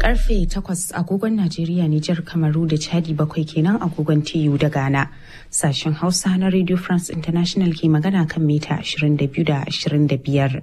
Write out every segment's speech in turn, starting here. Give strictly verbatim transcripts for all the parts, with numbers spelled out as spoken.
Karfe takwas agogon Najeriya, Nijar, Kamaru da Chadi, bakwai kenan agogon T U da Ghana. Sashen Hausa na Radio France International ke magana kan mita ashirin da biyu da ashirin da biyar.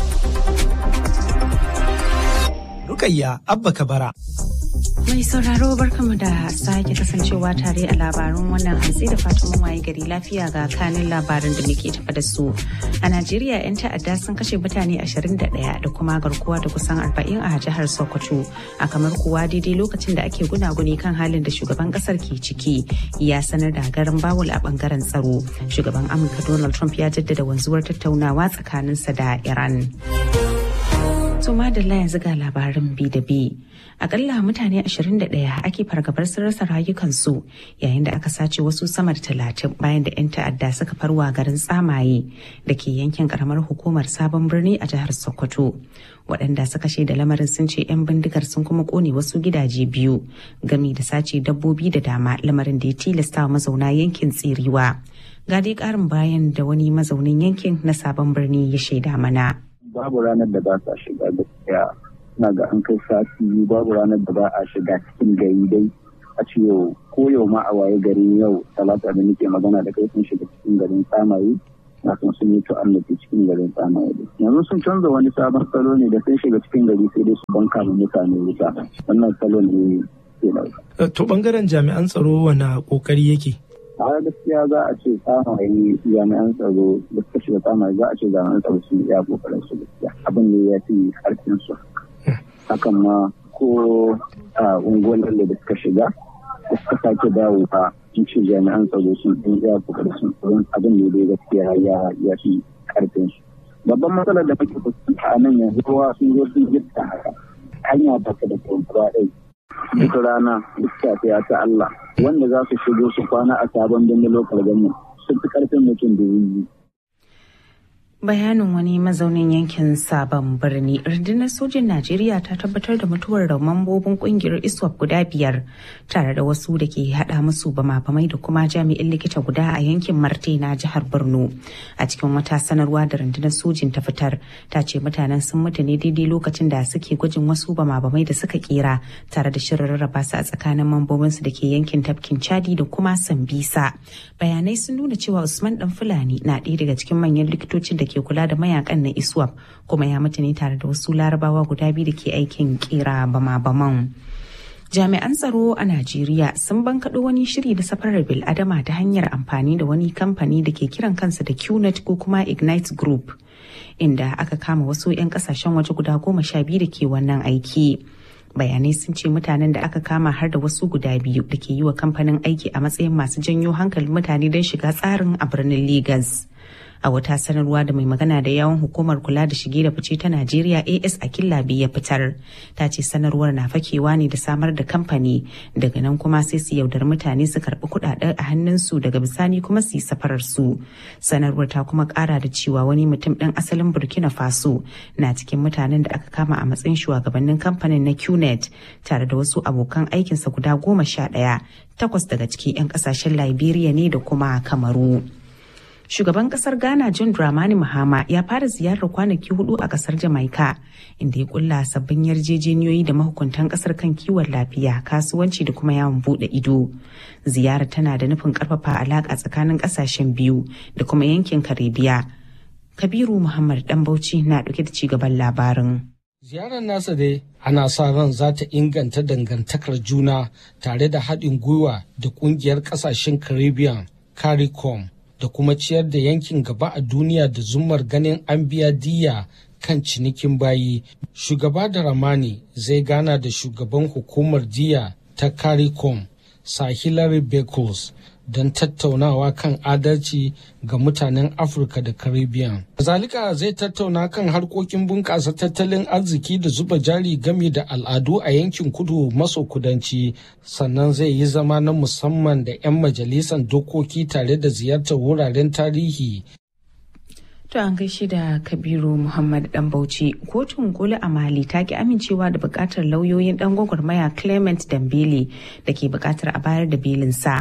Rukayya Abba Kabara. Mai sauraro barkamu da sake kasancewa tare a labarun wannan hantsi da fatan mun waye gari lafiya ga kanin labarin da muke tafa da su. A Najeriya 'yan ta'adda sun kashe mutane ashirin da ɗaya da kuma garkuwa da kusan arba'in a jihar Sokoto. A kamar kuwa daidai lokacin da ake gunaguni kan halin da shugaban kasar ke ciki ya sanar da garin bawul a bangaren tsaro. Shugaban Amurka Donald Trump ya jaddada wanzuwar tattaunawa tsakaninsa da Iran. To madalla yanzu ga labarin bi da bi. Akalla mutane ashirin da ɗaya ake fargabar sun rasa rayukansu yayin da aka sace wasu sama da talatin bayan da 'yan ta'adda suka farwa garin Tsamaye da ke yankin karamar hukumar Sabon Birni a jihar Sokoto. Waɗanda suka shaida lamarin sun ce 'yan bindigar sun kuma kone wasu gidaje biyu gami da sace dabbobi da dama, lamarin da ya tilasta wa mazauna yankin tserewa. Ga dai ƙarin bayan da wani mazaunin yankin na Sabon Birni ya shaida mana. Babu ranar da ba sa shiga gaskiya, na ga an kai sati biyu babu ranar da ba a shiga cikin gari dai a ce yau ko yau ma a waye gari yau talata da nake magana da kai sun shiga cikin garin Tsamaye na sun sun yi ta'annaci cikin garin Tsamaye dai. Yanzu sun canza wani sabon salo ne da sun shiga cikin gari sai dai su banka ma mutane wuta, wannan salo ne ke dauka. To bangaren jami'an tsaro wani kokari yake? A gaskiya za a ce Tsamaye jami'an tsaro da suka shiga Tsamaye za a ce jami'an tsaro sun iya kokarin su gaskiya, abin ne ya fi karfin su. Hakan ma ko a unguwar da suka shiga da suka sake dawo a cikin jami'an tsaro sun ɗin iya kokarin sun tsoron abin ne dai gaskiya ya fi karfin su. Babban matsalar da muke fuskanta a nan yanzu kowa sun zo sun gifta haka hanya ba ta da kuma ɗai. Duk rana duk safiya ta Allah wanda za su shigo su kwana a sabon birnin lokal gani sun fi karfin mutum da yi. Bayanin wani mazaunin yankin Sabon Birni. Rundunar sojin Najeriya ta tabbatar da mutuwar da mambobin kungiyar ISWAP guda biyar tare da wasu da ke hada musu bama-bamai da kuma jami'in likita guda a yankin Marte na jihar Borno. A cikin wata sanarwa da rundunar sojin ta fitar, ta ce mutanen sun mutu ne daidai lokacin da suke gwajin wasu bama-bamai da suka kera tare da shirin rarraba su a tsakanin mambobinsu da ke yankin tafkin Chadi da kuma Sambisa. Bayanai sun nuna cewa Usman Dan Fulani na ɗaya daga cikin manyan likitocin da ke kula da mayakan na ISWAP kuma ya mutu ne tare da wasu larabawa guda biyu da ke aikin kera bama-baman. Jami'an tsaro a Najeriya sun bankaɗo wani shiri da safarar bil'adama ta hanyar amfani da wani kamfani da ke kiran kansa da Q net ko kuma Ignite Group, inda aka kama wasu 'yan kasashen waje guda goma sha biyu da ke wannan aiki. Bayanai sun ce mutanen da aka kama har da wasu guda biyu da ke yi wa kamfanin aiki a matsayin masu janyo hankalin mutane don shiga tsarin a birnin Legas. A wata sanarwa da mai magana da yawon hukumar kula da shige da fice ta Najeriya A S Akilabi ya fitar, ta ce sanarwar na fakewa ne da samar da kamfani, daga nan kuma sai su yaudar mutane su karɓi kuɗaɗen a hannunsu daga bisani kuma su yi safarar su. Sanarwar ta kuma ƙara da cewa wani mutum ɗan asalin Burkina Faso na cikin mutanen da aka kama a matsayin shugabannin kamfanin na Q net tare da wasu abokan aikinsa guda goma sha ɗaya, takwas daga ciki 'yan ƙasashen Liberia ne da kuma Kamaru. Shugaban kasar Ghana John Dramani Mahama ya fara ziyarar kwanaki hudu a kasar Jamaica, inda ya kulla sabbin yarjejeniyoyi da mahukuntan kasar kan kiwon lafiya, kasuwanci da kuma yawon bude ido. Ziyarar tana da nufin karfafa alaka tsakanin kasashen biyu da kuma yankin Karibiya. Kabiru Muhammad Dan Bauchi na dauke da cigaban labarin. Ziyarar nasa dai ana sa ran za ta inganta dangantakar juna tare da haɗin gwiwa da ƙungiyar ƙasashen Caribbean, CARICOM, da kuma ciyar da yankin gaba a duniya da zumar ganin an biya diyya kan cinikin bayi. Shugaba Dramani zai gana da shugaban hukumar diyya ta CARICOM, Sir Hilary Beckles, don tattaunawa kan adalci ga mutanen Afirka da Caribbean. Kazalika zai tattauna kan harkokin bunƙasa tattalin arziki da zuba jari game da al'adu a yankin kudu maso kudanci, sannan zai yi zama na musamman da 'yan majalisar dokoki tare da ziyartar wuraren tarihi. To an gaishe da Kabiru Muhammad Dan Bauchi. Kotun koli a Mali ta ki amincewa da bukatar lauyoyin dan gwagwarmaya Clement Dambele da ke bukatar a bayar da belinsa.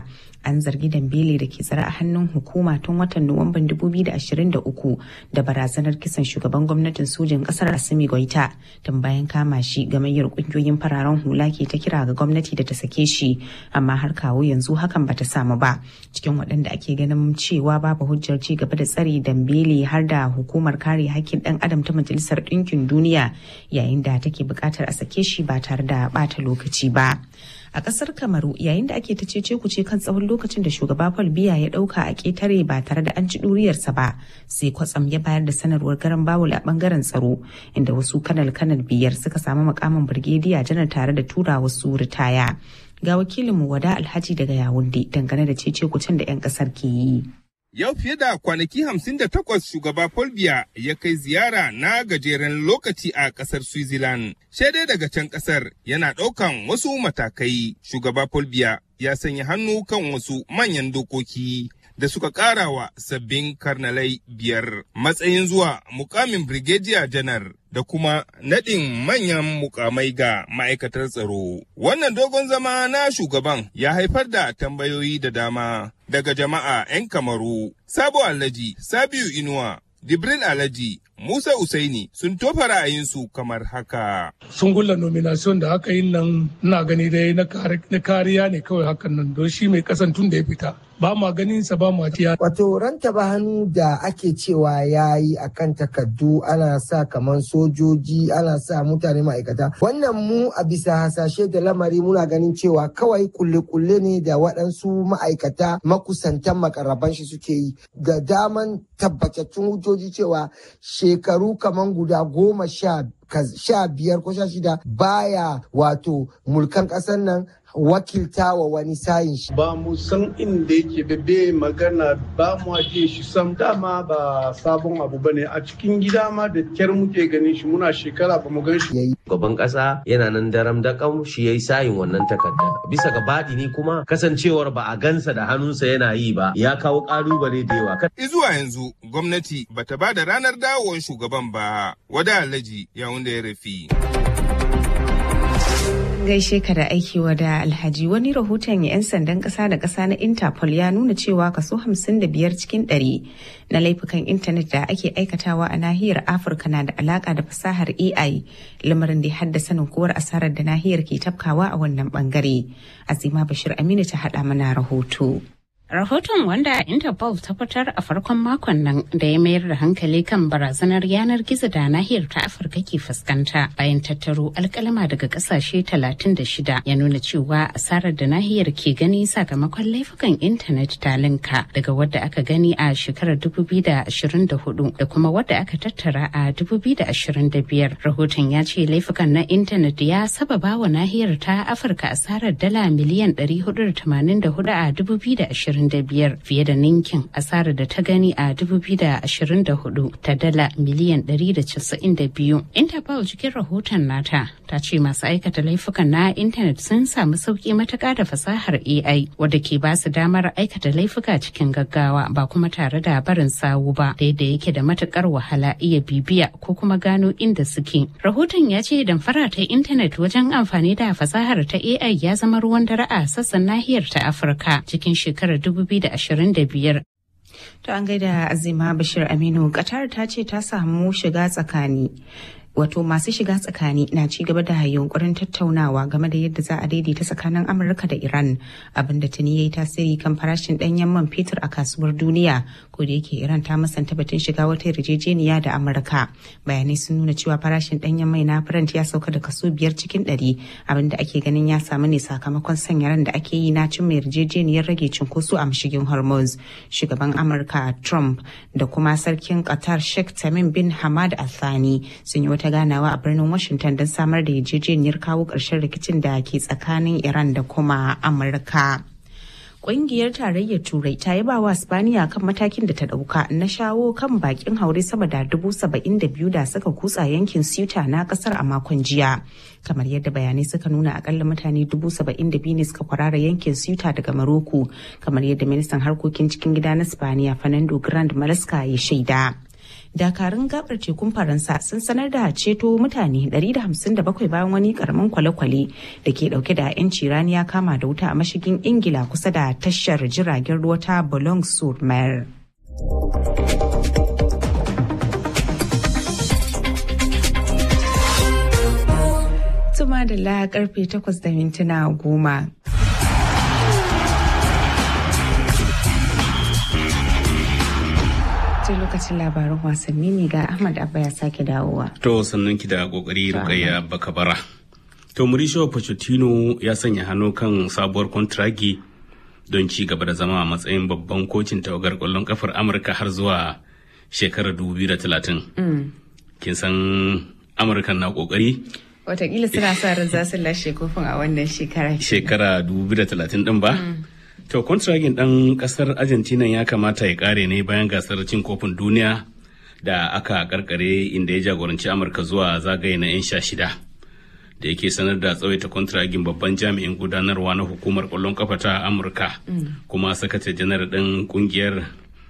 An zargi Dembele da ke tsare a hannun hukuma tun watan Nuwamban dubu biyu da ashirin da uku da barazanar kisan shugaban gwamnatin sojin kasar Assimi Goita. Tun bayan kama shi, gamayyar kungiyoyin fararen hula ke ta kira ga gwamnati da ta sake shi, amma har kawo yanzu hakan bata samu ba. Cikin waɗanda ake ganin cewa babu hujjar ci gaba da tsare Dembele har da hukumar kare hakkin ɗan adam ta Majalisar Ɗinkin Duniya, yayin da take buƙatar a sake shi ba tare da ɓata lokaci ba. A ƙasar Kamaru, yayin da ake ta cece kuce kan tsawon lokacin da shugaba Paul Biya ya ɗauka a ƙetare ba tare da an ci ɗuriyarsa ba, sai kwatsam ya bayar da sanarwar garan bawul a ɓangaren tsaro, inda wasu kanal-kanal biyar suka samu makamin birgediya janar tare da tura wasu ritaya. Ga wakilinmu Wada Alhaji daga Yawunde dangane da cece kucen da 'yan ƙasar ke yi. Yau fiye da kwanaki hamsin da takwas shugaba Paul Biya ya kai ziyara na gajeren lokaci a ƙasar Switzerland. Shaidai daga can ƙasar yana ɗaukan wasu matakai. Shugaba Paul Biya ya sanya hannu kan wasu manyan dokoki da suka ƙara wa sabbin karnalai biyar matsayin zuwa mukamin Brigadier Janar da kuma naɗin manyan mukamai ga ma'aikatar tsaro. Wannan dogon zama na shugaban ya haifar da tambayoyi da dama daga jama'a 'yan Kamaru. Sabo Alhaji, Sabiu Inuwa, Jibril Alhaji, Musa Usaini sun tofa ra'ayinsu kamar haka. Sun gulla nomination da aka yi nan ina gani dai na kariya ne kawai hakan nan don shi mai kasan tun da ya fita. Ba ma ganin sa ba ma tiya. Wato ranta ba hannu da ake cewa ya yi a kan takardu ana sa kamar sojoji ana sa mutane ma'aikata. Wannan mu a bisa hasashe da lamari muna ganin cewa kawai kulle-kulle ne da waɗansu ma'aikata makusantan makarraban shi suke yi. Da daman tabbatattun hujjoji cewa shekaru kamar guda goma sha sha biyar ko sha shida baya wato mulkan ƙasar nan wakilta wa wani sayin shi. Ba mu san inda yake bebe magana ba mu ajiye shi sam dama ba sabon abu bane a cikin gida ma da kyar muke ganin shi muna shekara ba mu gan shi. Gaban ƙasa yana nan daram da kam shi yayi sayin wannan takardar. Bisa ga baɗini kuma kasancewar ba a gansa da hannunsa yana yi ba ya kawo ƙalubale da yawa. Izuwa yanzu gwamnati bata ba da ranar dawowar shugaban ba. Wada Alhaji ya wanda ya rafi. Gaishe ka da aiki Wada Alhaji. Wani rahoton 'yan sandan ƙasa da ƙasa na Interpol ya nuna cewa kaso hamsin da biyar cikin ɗari na laifukan intanet da ake aikatawa a nahiyar Afirka na da alaƙa da fasahar A I, lamarin da ya haddasa ninkuwar asarar da nahiyar ke tafkawa a wannan bangare. Azima Bashir Aminu ta haɗa mana rahoto. Rahoton wanda Interpol ta fitar a farkon makon nan da ya mayar da hankali kan barazanar yanar gizo da nahiyar ta Afirka ke fuskanta bayan tattaro alkalama daga kasashe talatin da shida ya nuna cewa asarar da nahiyar ke gani sakamakon laifukan intanet ta linka daga wadda aka gani a shekarar dubu biyu da ashirin da hudu da kuma wadda aka tattara a dubu biyu da ashirin da biyar. Rahoton ya ce laifukan na intanet ya sababa wa nahiyar ta Afirka asarar dala miliyan ɗari hudu da tamanin da hudu a dubu biyu da ashirin da biyar fiye da ninkin asarar da ta gani a dubu biyu da ashirin da hudu ta dala miliyan ɗari da casa'in da biyu. Interpol cikin rahoton nata ta ce masu aikata laifukan na intanet sun samu sauki matuƙa da fasahar A I wadda ke ba su damar aikata laifuka cikin gaggawa ba kuma tare da barin sawu ba, da yadda yake da matuƙar wahala iya bibiya ko kuma gano inda suke. Rahoton ya ce damfara ta intanet wajen amfani da fasahar ta A I ya zama ruwan dare a sassan nahiyar ta Afirka cikin shekarar dubu biyu da ashirin da biyar. To an gaida Azima Bashir Aminu. Qatar ta ce ta samu shiga tsakani. Wato masu shiga tsakani na ci gaba da yunkurin tattaunawa game da yadda za a daidaita tsakanin Amurka da Iran, abinda tuni yayi tasiri kan farashin danyen man fetur a kasuwar duniya, ko da yake Iran ta musanta batun shiga wata yarjejeniya da Amurka. Bayanai sun nuna cewa farashin danyen mai na Brent ya sauka da kaso biyar cikin ɗari, abinda ake ganin ya samu ne sakamakon sanya ran da ake yi na cimma yarjejeniyar rage cunkoso a mashigin Hormuz. Shugaban Amurka Trump da kuma sarkin Qatar Sheikh Tamim bin Hamad Al Thani sun yi wata ganawa a birnin Washington don samar da yarjejeniyar kawo ƙarshen rikicin da ke tsakanin Iran da kuma Amurka. Ƙungiyar Tarayyar Turai ta yaba wa Spaniya kan matakin da ta ɗauka na shawo kan bakin haure sama da dubu saba'in da biyu da suka kutsa yankin Ceuta na ƙasar a makon jiya. Kamar yadda bayanai suka nuna, akalla mutane dubu saba'in da biyu ne suka kwarara yankin Ceuta daga Maroko, kamar yadda ministan harkokin cikin gida na Spaniya Fernando Grande Maresca ya shaida. dakarun gabar tekun Faransa sun sanar da ceto mutane ɗari da hamsin da bakwai bayan wani karamin kwale-kwale da ke dauke da 'yanci rani ya kama da wuta a mashigin Ingila kusa da tashar jiragen ruwa ta Boulogne-sur-Mer. Tuma da la karfe takwas da mintuna goma. Lokacin labaran wasanni ne ga Ahmad Abba ya sake dawowa. To sannan ki da kokari Rukayya Bakabara. To Mauricio Pochettino ya sanya hannu kan sabuwar kontragi don ci gaba da zama a matsayin babban kocin tawagar kwallon kafar Amurka har zuwa shekarar dubu biyu da talatin. Kin san Amurka na kokari? Wataƙila suna sa ran za su lashe kofin a wannan shekara. Shekara dubu biyu da talatin din ba? To, kontragin ɗan ƙasar Argentina ya kamata ya ƙare ne bayan gasar cin kofin duniya da aka karkare inda ya jagoranci Amurka zuwa zagaye na 'yan sha shida. Da yake sanar da tsawaita kontragin babban jami'in gudanarwa na hukumar ƙwallon kafa ta Amurka, kuma sakatare janar ɗin ƙungiyar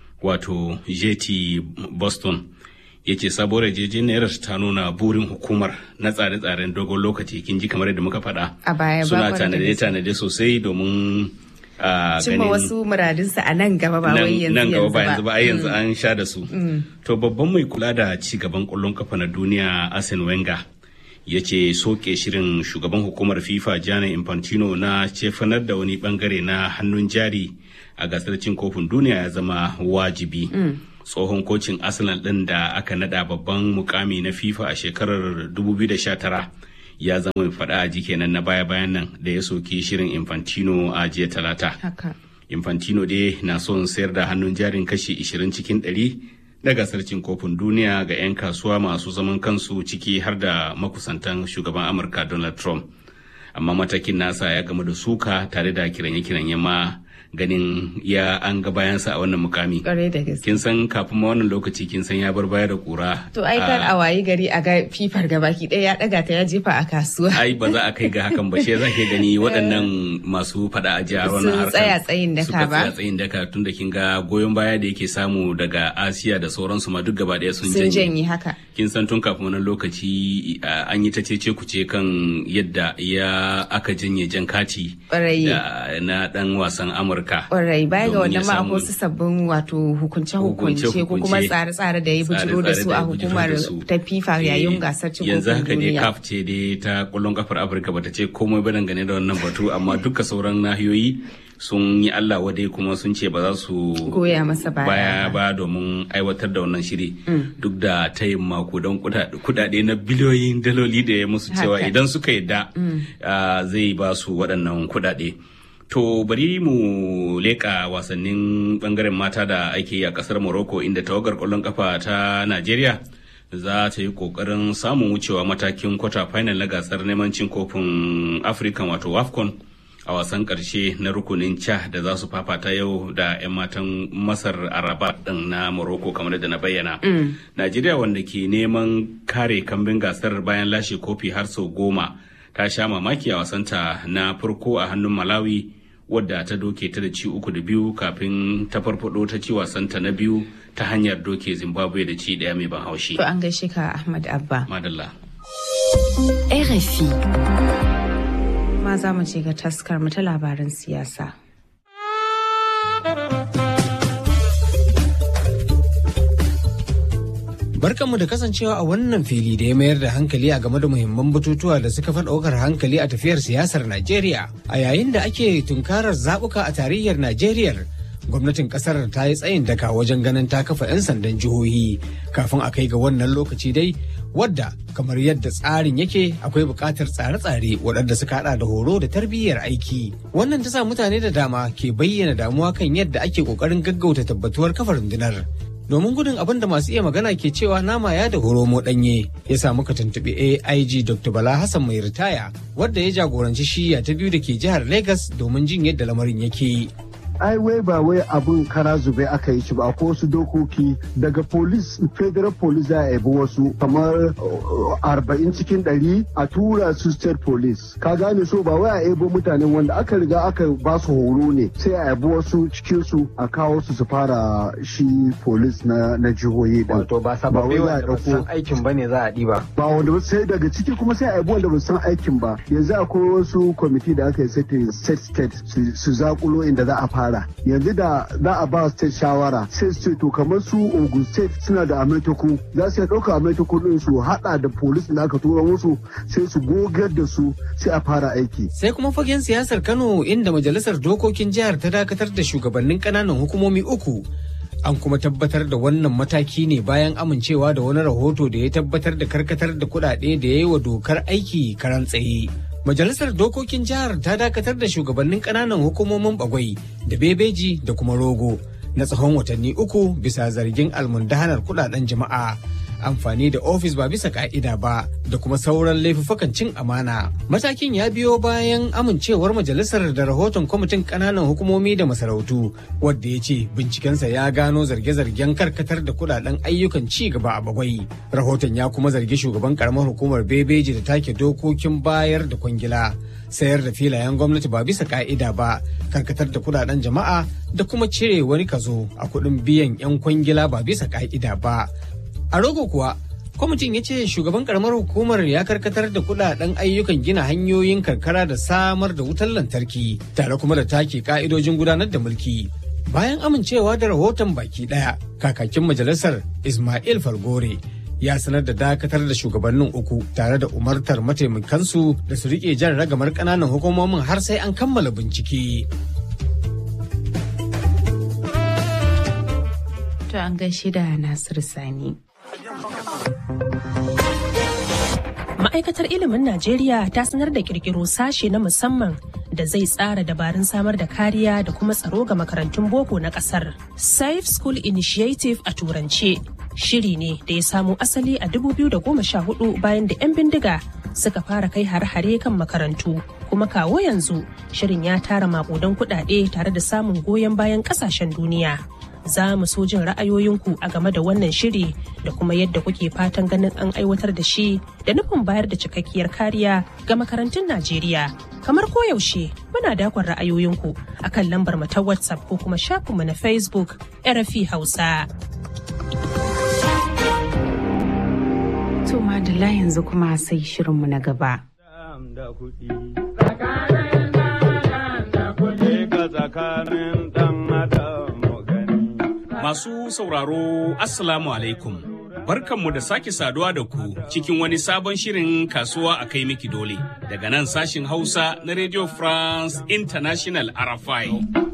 wato J T Boston. Ya ce sabuwar yarjejeniyar ta nuna burin hukumar na tsare-tsaren dogon lokaci, kin ji kamar yadda muka faɗa. A baya suna tanade-tanade sosai domin Uh, cimma wasu muradinsa a nan gaba ba wai yanzu nan gaba ba yanzu yanzu ba ai yanzu an sha da su. Mm. To babban mai kula da ci gaban ƙwallon kafa na duniya Arsene Wenger ya ce soke shirin shugaban hukumar FIFA Gianni Infantino na cefanar da wani bangare na hannun jari a gasar cin kofin duniya ya zama wajibi. Mm. Tsohon kocin Arsenal ɗin da aka nada babban mukami na FIFA a shekarar dubu biyu da sha tara ya zama mai faɗa a ji kenan na baya-bayan nan da ya soki shirin Infantino a jiya talata. Haka. Infantino dai na son sayar da hannun jarin kashi ashirin cikin ɗari na gasar cin kofin duniya ga 'yan kasuwa masu zaman kansu ciki har da makusantan shugaban Amurka Donald Trump. Amma matakin nasa ya gama da suka tare da kiranye-kiranye ma ganin ya an ga bayansa a wannan mukami. Ƙwarai da gaske. Kin san kafin ma wannan lokaci kin san ya bar baya da kura. To ai kar a wayi gari a ga fifar gabaki ɗaya ya ɗaga ta ya jefa a kasuwa. Ai ba za a kai ga hakan ba, shi za ke gani waɗannan masu faɗa a jihar wannan harkar. Sun tsaya tsayin daka ba. Suka tsaya tsayin daka tun da kin ga goyon baya da yake samu daga Asiya da sauransu ma duk gaba ɗaya sun janye. Sun janye haka. Kin san tun kafin wannan lokaci an yi ta cece kuce kan yadda ya aka janye jan kati. Ƙwarai. Na ɗan wasan Amurka. Kwarai baya ga wannan ma akwai wasu sabbin wato hukunce-hukunce ko kuma tsare-tsare da ya bujiro da su a hukumar ta FIFA yayin gasar cin kofin duniya. Yanzu haka ne C A F ce dai ta kwallon kafar Afirka bata ce komai ba dangane da wannan batu, amma duka sauran nahiyoyi sun yi Allah wadai kuma sun ce ba za su goya masa baya ba domin aiwatar da wannan shiri duk da tayin mako don kudade na biliyoyin daloli da ya musu cewa idan suka yadda zai ba su waɗannan kudade. To bari mu leƙa wasannin bangaren mata da ake yi a ƙasar Morocco inda tawagar ƙwallon ƙafa ta Najeriya za ta yi ƙoƙarin samun wucewa matakin kwata final na gasar neman cin kofin Africa wato WAFCON a wasan ƙarshe na rukunin ca da za su fafata yau da 'yan matan Masar a Rabat ɗin na Morocco kamar da na bayyana. Mm. Najeriya wanda ke neman kare kambin gasar bayan lashe kofi har sau goma ta sha mamaki a wasanta na farko a hannun Malawi wadda ta doke ta da ci uku da biyu kafin ta farfado ta ci wasanta na biyu ta hanyar doke Zimbabwe da ci daya mai ban haushi. To an gaishe ka Ahmad Abba. Madalla. R F I. Ma za mu ce ga taskar mu ta labaran siyasa. Barkanmu da kasancewa a wannan fili da ya mayar da hankali a game da muhimman batutuwa da suka fi ɗaukar hankali a tafiyar siyasar Najeriya. A yayin da ake tunkarar zaɓuka a tarayyar Najeriya, gwamnatin ƙasar ta yi tsayin daka wajen ganin ta kafa 'yan sandan jihohi kafin a kai ga wannan lokaci dai, wadda kamar yadda tsarin yake akwai buƙatar tsare-tsare waɗanda suka haɗa da horo da tarbiyyar aiki. Wannan ta sa mutane da dama ke bayyana damuwa kan yadda ake ƙoƙarin gaggauta tabbatuwar kafa rundunar. Domin gudun abin da masu iya magana ke cewa nama ya da horomo ɗanye, ya sa muka tuntuɓi A I G Doctor Bala Hassan mai ritaya, wadda ya jagoranci shiya ta biyu da ke jihar Lagos domin jin yadda lamarin yake. ai wai ba wai abun kara zube aka yi shi ba, akwai wasu dokoki daga police, federal police za a yabi wasu kamar arba'in cikin ɗari a tura su state police. Ka gane, so ba wai a yabo mutanen wanda aka riga aka ba su horo ne sai a yabi wasu cikin su a kawo su su fara shi police na na jihohi din. Wato ba sababbi wanda ba san aikin bane za a diba. Ba wanda sai daga ciki kuma sai a yabi wanda ba san aikin ba. Yanzu akwai wasu kwamiti da aka yi setting state state su zakulo inda za a fara. Yanzu da za a ba state shawara sai su ce to kamar su Ogun state suna da ametoku, za su ɗauka ametoku din su hada da police da aka tura musu sai su gogar da su sai a fara aiki. Sai kuma fagen siyasar Kano inda majalisar dokokin jihar ta dakatar da shugabannin ƙananan hukumomi uku. An kuma tabbatar da wannan mataki ne bayan amincewa da wani rahoto da ya tabbatar da karkatar da kuɗaɗe da ya yi wa dokar aiki karan tsaye. Majalisar dokokin jihar ta dakatar da shugabannin ƙananan hukumomin Bagwai da Bebeji da kuma Rogo na tsawon watanni uku bisa zargin almundahanar kuɗaɗen jama'a, amfani da ofis ba bisa ka'ida ba da kuma sauran laifuffukan cin amana. Matakin ya biyo bayan amincewar majalisar da rahoton kwamitin ƙananan hukumomi da masarautu wadda ya ce bincikensa ya gano zarge-zargen karkatar da kudaden ayyukan ci gaba a Bagwai. Rahoton ya kuma zargi shugaban karamar hukumar Bebeji da take dokokin bayar da kwangila, sayar da filayen gwamnati ba bisa ka'ida ba, karkatar da kudaden jama'a da kuma cire wani kazo a kuɗin biyan 'yan kwangila ba bisa ka'ida ba. A Rogo kuwa, kwamitin ya ce shugaban karamar hukumar ya karkatar da kudaden ayyukan gina hanyoyin karkara da samar da wutar lantarki tare kuma da take ka'idojin gudanar da mulki. Bayan amincewa da rahoton baki daya, kakakin majalisar Ismail Falgore ya sanar da dakatar da shugabannin uku tare da umartar mataimakansu da su rike jan ragamar ƙananan hukumomin har sai an kammala bincike. To an gaishe da Nasiru Sani. Ma'aikatar ilimin Najeriya ta sanar da kirkiro sashe na musamman da zai tsara dabarun samar da kariya da kuma tsaro ga makarantun boko na kasar. Safe School Initiative a turance shiri ne da ya samo asali a dubu biyu da goma sha hudu bayan da 'yan bindiga suka fara kai har-hare kan makarantu. Kuma kawo yanzu shirin ya tara maƙudan kuɗaɗe tare da samun goyon bayan ƙasashen duniya. Za mu so jin ra'ayoyinku a game da wannan shiri da kuma yadda kuke fatan ganin an aiwatar da shi da nufin bayar da cikakkiyar kariya ga makarantun Najeriya. Kamar koyaushe muna dakon ra'ayoyinku a kan lambar mu ta WhatsApp ko kuma shafinmu na Facebook R F I Hausa. To madalla yanzu kuma sai shirinmu na gaba. Masu sauraro, Assalamu alaikum. Barkanmu da sake saduwa da ku cikin wani sabon shirin kasuwa a kai miki dole. Daga nan sashin Hausa na Radio France International R F I.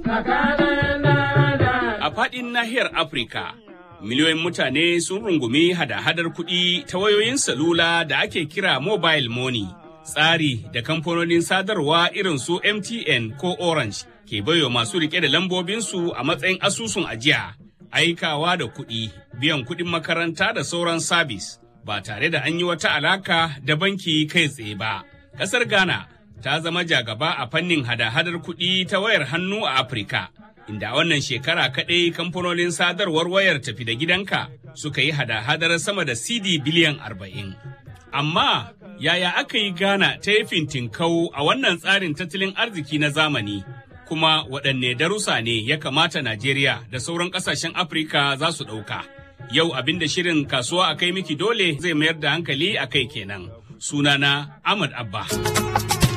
A faɗin nahiyar Afirka, miliyoyin mutane sun rungumi hada-hadar kuɗi ta wayoyin salula da ake kira mobile money. Tsari da kamfanonin sadarwa irin su M T N ko Orange ke baiwa masu rike da lambobinsu a matsayin asusun ajiya. Aikawa da kuɗi, biyan kuɗin makaranta da sauran sabis ba tare da an yi wata alaka da banki kai tsaye ba. Ƙasar Ghana ta zama jagaba a fannin hada-hadar kuɗi ta wayar hannu a Afirka, inda wannan shekara kaɗai kamfanonin sadarwar wayar tafi da gidanka suka yi hada-hadar sama da C D biliyan arba'in. Amma yaya aka yi Ghana ta yi fintinkau a wannan tsarin tattalin arziki na zamani? Kuma waɗanne darussa ne ya kamata Najeriya da sauran ƙasashen Afirka za su ɗauka. Yau abin da shirin kasuwa a kai miki dole zai mayar da hankali a kai kenan. Sunana Ahmad Abba.